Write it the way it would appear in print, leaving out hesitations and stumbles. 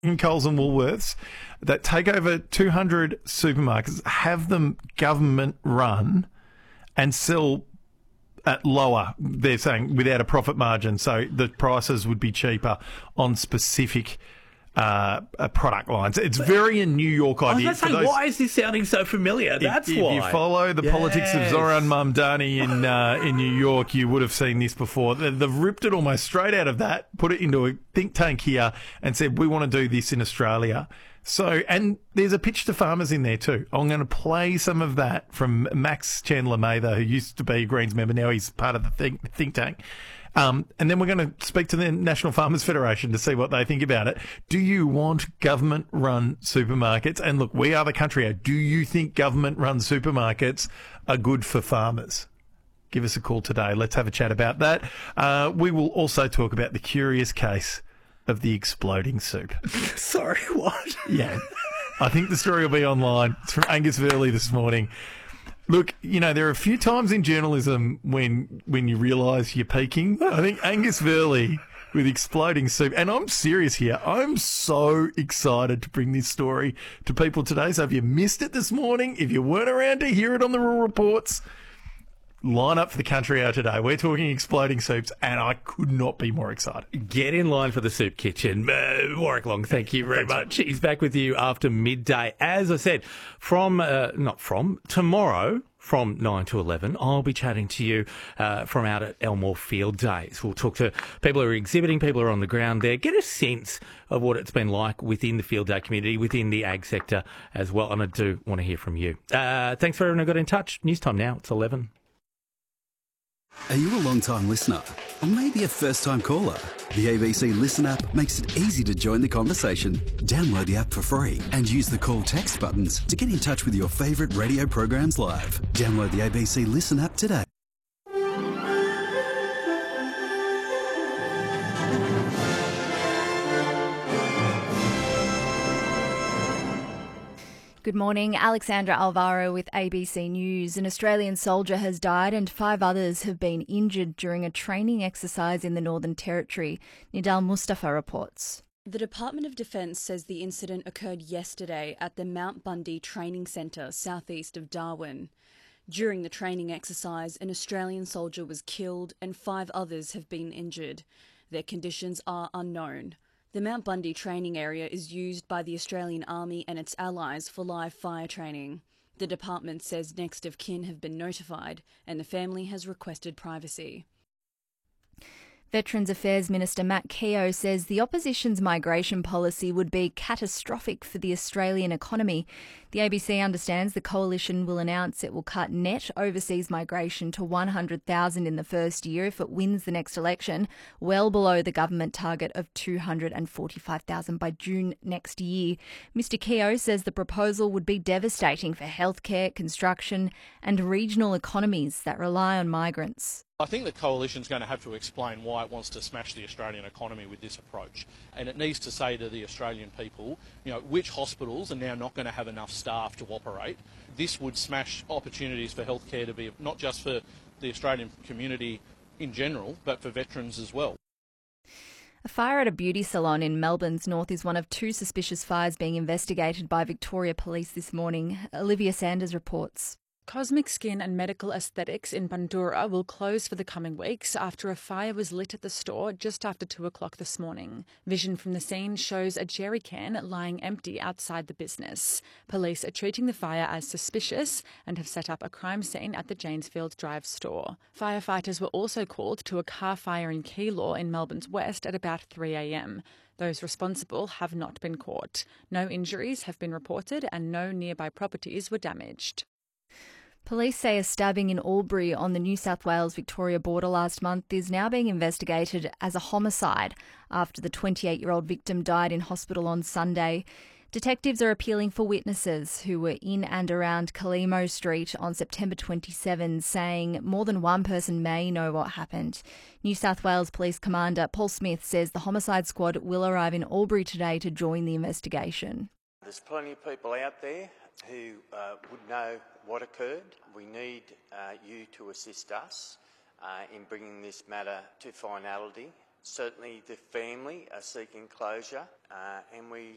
in Coles and Woolworths that take over 200 supermarkets, have them government run and sell at lower, they're saying, without a profit margin. So the prices would be cheaper on specific product lines. It's very a New York idea. I was going to say, why is this sounding so familiar? That's if why. If you follow the politics of Zoran Mamdani in New York, you would have seen this before. They've ripped it almost straight out of that, put it into a think tank here and said, we want to do this in Australia. So, and there's a pitch to farmers in there too. I'm going to play some of that from Max Chandler Mather, who used to be a Greens member. Now he's part of the think tank. And then we're going to speak to the National Farmers Federation to see what they think about it. Do you want government-run supermarkets? And look, we are the country. Do you think government-run supermarkets are good for farmers? Give us a call today. Let's have a chat about that. We will also talk about the curious case of the exploding soup. Sorry, what? Yeah. I think the story will be online. It's from Angus Verley this morning. Look, you know, there are a few times in journalism when you realise you're peaking. I think Angus Verley with exploding soup, and I'm serious here. I'm so excited to bring this story to people today. So if you missed it this morning, if you weren't around to hear it on the Rural Reports, line up for the Country Hour today. We're talking exploding soups, and I could not be more excited. Get in line for the soup kitchen. Warwick Long, thank you very much. He's back with you after midday. As I said, tomorrow, from 9 to 11, I'll be chatting to you from out at Elmore Field Days. We'll talk to people who are exhibiting, people who are on the ground there, get a sense of what it's been like within the field day community, within the ag sector as well. And I do want to hear from you. Thanks for everyone who got in touch. News time now. It's 11. Are you a long-time listener? Or maybe a first-time caller? The ABC Listen app makes it easy to join the conversation. Download the app for free and use the call text buttons to get in touch with your favourite radio programs live. Download the ABC Listen app today. Good morning. Alexandra Alvaro with ABC News. An Australian soldier has died and 5 others have been injured during a training exercise in the Northern Territory. Nidal Mustafa reports. The Department of Defence says the incident occurred yesterday at the Mount Bundy Training Centre southeast of Darwin. During the training exercise, an Australian soldier was killed and 5 others have been injured. Their conditions are unknown. The Mount Bundy training area is used by the Australian Army and its allies for live fire training. The department says next of kin have been notified and the family has requested privacy. Veterans Affairs Minister Matt Keogh says the opposition's migration policy would be catastrophic for the Australian economy. The ABC understands the coalition will announce it will cut net overseas migration to 100,000 in the first year if it wins the next election, well below the government target of 245,000 by June next year. Mr Keogh says the proposal would be devastating for healthcare, construction and regional economies that rely on migrants. I think the coalition's going to have to explain why it wants to smash the Australian economy with this approach. And it needs to say to the Australian people, you know, which hospitals are now not going to have enough staff to operate. This would smash opportunities for healthcare to be not just for the Australian community in general, but for veterans as well. A fire at a beauty salon in Melbourne's north is one of 2 suspicious fires being investigated by Victoria Police this morning. Olivia Sanders reports. Cosmic Skin and Medical Aesthetics in Bundoora will close for the coming weeks after a fire was lit at the store just after 2 o'clock this morning. Vision from the scene shows a jerry can lying empty outside the business. Police are treating the fire as suspicious and have set up a crime scene at the Janesfield Drive store. Firefighters were also called to a car fire in Keilor in Melbourne's west at about 3 a.m. Those responsible have not been caught. No injuries have been reported and no nearby properties were damaged. Police say a stabbing in Albury on the New South Wales-Victoria border last month is now being investigated as a homicide after the 28-year-old victim died in hospital on Sunday. Detectives are appealing for witnesses who were in and around Kalimo Street on September 27, saying more than one person may know what happened. New South Wales Police Commander Paul Smith says the homicide squad will arrive in Albury today to join the investigation. There's plenty of people out there who would know what occurred. We need you to assist us in bringing this matter to finality. Certainly the family are seeking closure and we